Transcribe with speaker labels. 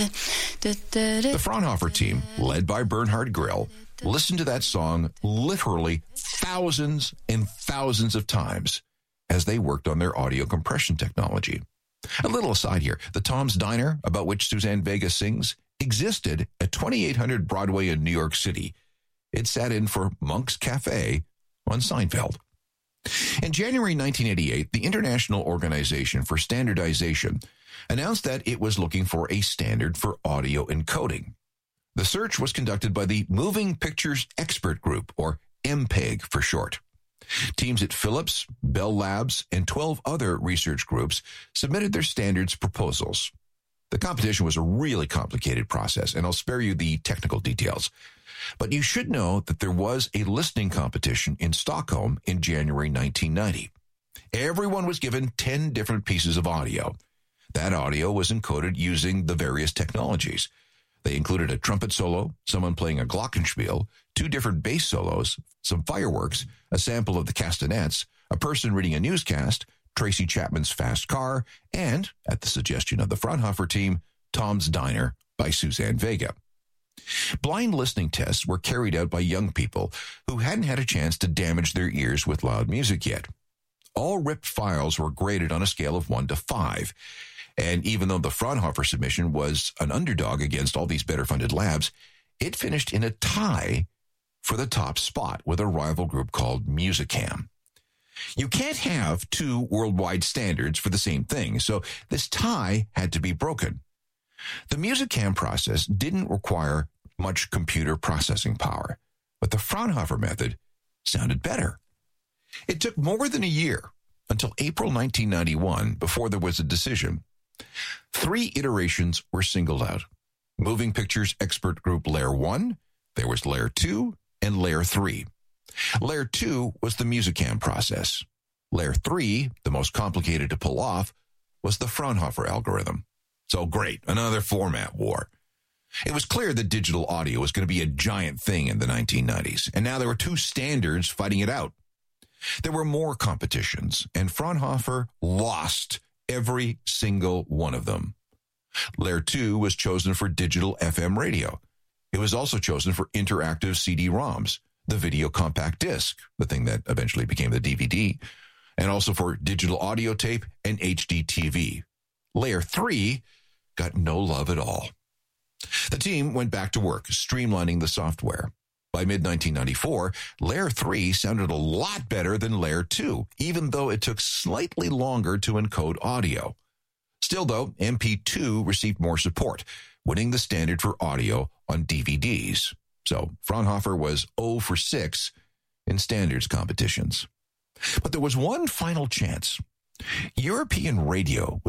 Speaker 1: The Fraunhofer team, led by Bernhard Grill, listened to that song literally thousands and thousands of times as they worked on their audio compression technology. A little aside here, the Tom's Diner, about which Suzanne Vega sings, existed at 2800 Broadway in New York City. It sat in for Monk's Cafe on Seinfeld. In January 1988, the International Organization for Standardization announced that it was looking for a standard for audio encoding. The search was conducted by the Moving Pictures Expert Group, or MPEG for short. Teams at Philips, Bell Labs, and 12 other research groups submitted their standards proposals. The competition was a really complicated process, and I'll spare you the technical details. But you should know that there was a listening competition in Stockholm in January 1990. Everyone was given 10 different pieces of audio. That audio was encoded using the various technologies. They included a trumpet solo, someone playing a glockenspiel, 2 different bass solos, some fireworks, a sample of the castanets, a person reading a newscast, Tracy Chapman's Fast Car, and, at the suggestion of the Fraunhofer team, Tom's Diner by Suzanne Vega. Blind listening tests were carried out by young people who hadn't had a chance to damage their ears with loud music yet. All ripped files were graded on a scale of 1 to 5. And even though the Fraunhofer submission was an underdog against all these better-funded labs, it finished in a tie for the top spot with a rival group called Musicam. You can't have 2 worldwide standards for the same thing, so this tie had to be broken. The Musicam process didn't require much computer processing power, but the Fraunhofer method sounded better. It took more than a year, until April 1991, before there was a decision. 3 iterations were singled out. Moving Pictures Expert Group Layer 1, there was Layer 2, and Layer 3. Layer 2 was the Musicam process. Layer 3, the most complicated to pull off, was the Fraunhofer algorithm. So great, another format war. It was clear that digital audio was going to be a giant thing in the 1990s, and now there were 2 standards fighting it out. There were more competitions, and Fraunhofer lost every single one of them. Layer 2 was chosen for digital FM radio. It was also chosen for interactive CD-ROMs, the video compact disc, the thing that eventually became the DVD, and also for digital audio tape and HD TV. Layer 3 got no love at all. The team went back to work, streamlining the software. By mid-1994, Layer 3 sounded a lot better than Layer 2, even though it took slightly longer to encode audio. Still, though, MP2 received more support, winning the standard for audio on DVDs. So Fraunhofer was 0 for 6 in standards competitions. But there was one final chance. European radio was